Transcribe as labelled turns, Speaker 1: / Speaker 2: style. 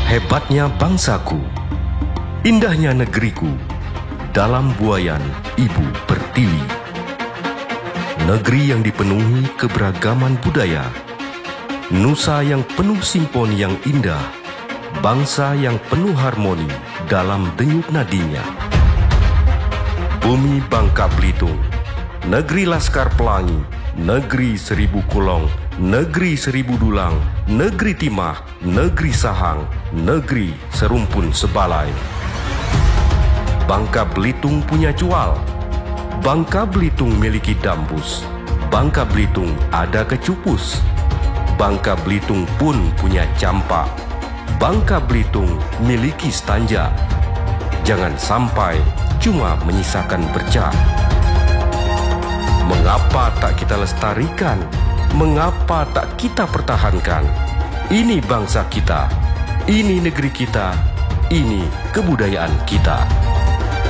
Speaker 1: Hebatnya bangsaku, indahnya negeriku, dalam buayan Ibu Pertiwi. Negeri yang dipenuhi keberagaman budaya, nusa yang penuh simponi yang indah, bangsa yang penuh harmoni dalam denyut nadinya. Bumi Bangka Belitung, negeri Laskar Pelangi, negeri seribu kulong, negeri seribu dulang, negeri timah, negeri sahang, negeri serumpun sebalai. Bangka Belitung punya jual, Bangka Belitung miliki dambus, Bangka Belitung ada kecupus, Bangka Belitung pun punya campak, Bangka Belitung miliki stanja. Jangan sampai cuma menyisakan bercak. Mengapa tak kita lestarikan? Mengapa tak kita pertahankan? Ini bangsa kita, ini negeri kita, ini kebudayaan kita.